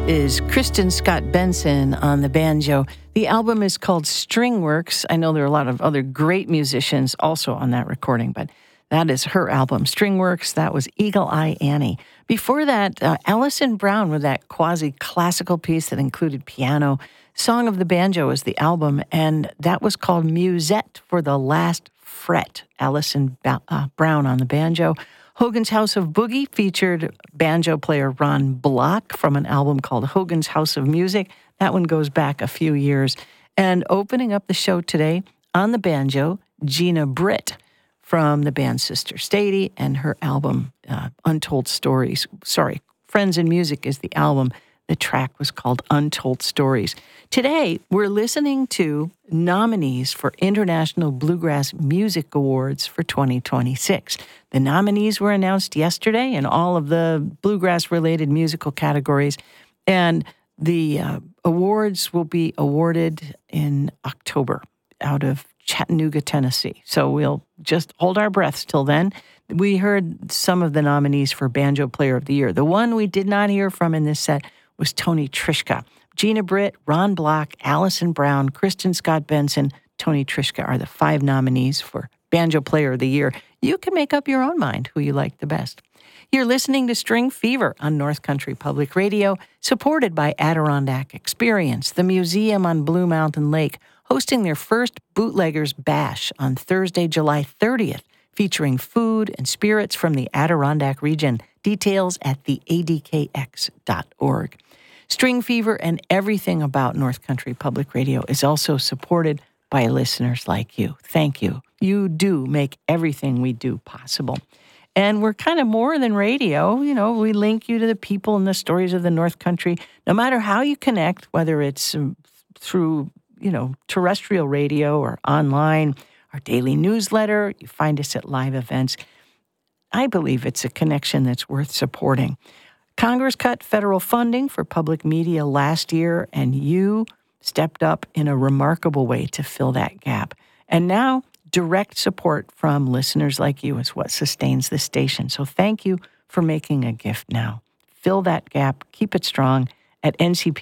is Kristen Scott Benson on the banjo. The album is called Stringworks. I know there are a lot of other great musicians also on that recording, but that is her album, Stringworks. That was Eagle Eye Annie. Before that, Alison Brown with that quasi-classical piece that included piano. Song of the Banjo is the album, and that was called Musette for the Last Fret. Alison Brown on the banjo. Hogan's House of Boogie featured banjo player Ron Block from an album called Hogan's House of Music. That one goes back a few years. And opening up the show today on the banjo, Gina Britt from the band Sister Sadie and her album Untold Stories. Sorry, Friends in Music is the album. The track was called Untold Stories. Today, we're listening to nominees for International Bluegrass Music Awards for 2026. The nominees were announced yesterday in all of the bluegrass-related musical categories, and the awards will be awarded in October out of Chattanooga, Tennessee. So we'll just hold our breaths till then. We heard some of the nominees for Banjo Player of the Year. The one we did not hear from in this set was Tony Trischka. Gina Britt, Ron Block, Alison Brown, Kristen Scott Benson, Tony Trischka are the 5 nominees for Banjo Player of the Year. You can make up your own mind who you like the best. You're listening to String Fever on North Country Public Radio, supported by Adirondack Experience, the museum on Blue Mountain Lake, hosting their first Bootleggers Bash on Thursday, July 30th, featuring food and spirits from the Adirondack region. Details at theadkx.org. String Fever and everything about North Country Public Radio is also supported by listeners like you. Thank you. You do make everything we do possible. And we're kind of more than radio. You know, we link you to the people and the stories of the North Country. No matter how you connect, whether it's through, terrestrial radio or online, our daily newsletter, you find us at live events. I believe it's a connection that's worth supporting. Congress cut federal funding for public media last year, and you stepped up in a remarkable way to fill that gap. And now, direct support from listeners like you is what sustains the station. So thank you for making a gift now. Fill that gap, keep it strong at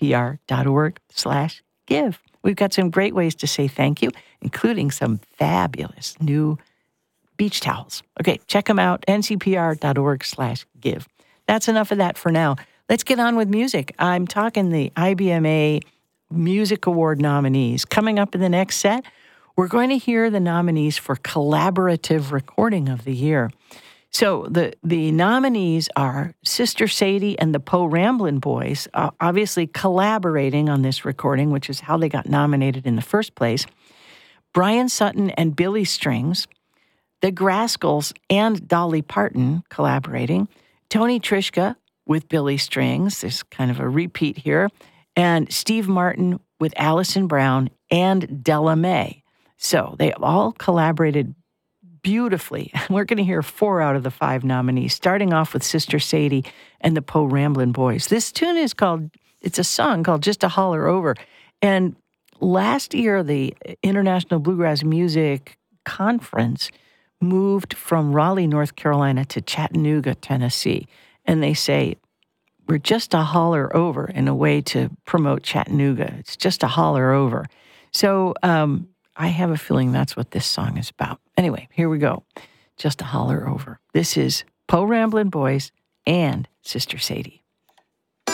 ncpr.org/give. We've got some great ways to say thank you, including some fabulous new beach towels. Okay, check them out, ncpr.org/give. That's enough of that for now. Let's get on with music. I'm talking the IBMA Music Award nominees. Coming up in the next set, we're going to hear the nominees for Collaborative Recording of the Year. So the nominees are Sister Sadie and the Po Ramblin' Boys, obviously collaborating on this recording, which is how they got nominated in the first place. Brian Sutton and Billy Strings, the Grascals and Dolly Parton collaborating, Tony Trischka with Billy Strings, there's kind of a repeat here, and Steve Martin with Alison Brown and Della Mae. So they all collaborated beautifully. We're going to hear 4 out of the 5 nominees, starting off with Sister Sadie and the Po Ramblin' Boys. This tune is it's a song called Just a Holler Over. And last year, the International Bluegrass Music Conference moved from Raleigh, North Carolina to Chattanooga, Tennessee. And they say, we're just a holler over in a way to promote Chattanooga. It's just a holler over. So I have a feeling that's what this song is about. Anyway, here we go. Just a holler over. This is Po Ramblin' Boys and Sister Sadie.